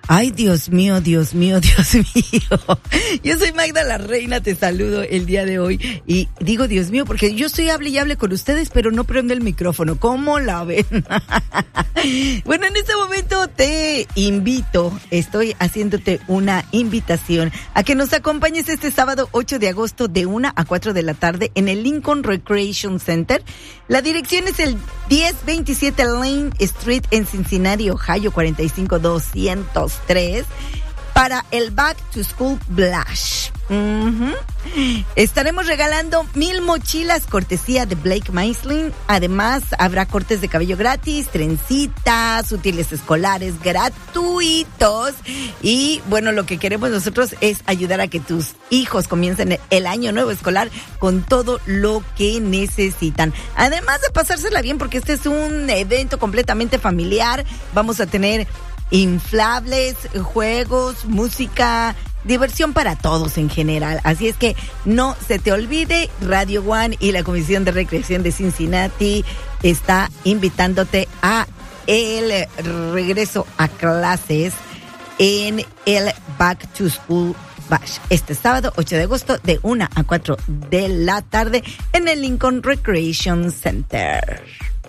Ay, Dios mío, Dios mío, Dios mío. Yo soy Magda la Reina, te saludo el día de hoy. Y digo Dios mío porque yo estoy hable y hable con ustedes, pero no prendo el micrófono. ¿Cómo la ven? Bueno, en este momento te invito, estoy haciéndote una invitación a que nos acompañes este sábado 8 de agosto de 1 a 4 de la tarde en el Lincoln Recreation Center. La dirección es el 1027 Lane Street en Cincinnati, Ohio, 45203, para el Back to School Bash. Estaremos regalando 1,000 mochilas cortesía de Blake Maislin. Además, habrá cortes de cabello gratis, trencitas, útiles escolares gratuitos. Y bueno, lo que queremos nosotros es ayudar a que tus hijos comiencen el año nuevo escolar con todo lo que necesitan. Además de pasársela bien, porque este es un evento completamente familiar. Vamos a tener inflables, juegos, música, diversión para todos en general. Así es que no se te olvide, Radio One y la Comisión de Recreación de Cincinnati está invitándote a el regreso a clases en el Back to School Bash este sábado 8 de agosto de 1 a 4 de la tarde en el Lincoln Recreation Center.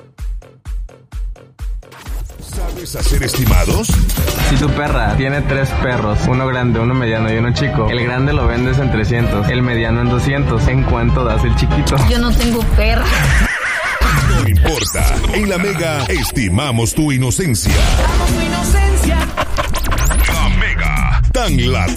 ¿Sabes hacer estimados? Si tu perra tiene 3 perros, uno grande, uno mediano y uno chico, el grande lo vendes en 300, el mediano en 200. ¿En cuánto das el chiquito? Yo no tengo perra. No importa, en La Mega estimamos tu inocencia. Amo tu inocencia. La Mega, tan latina.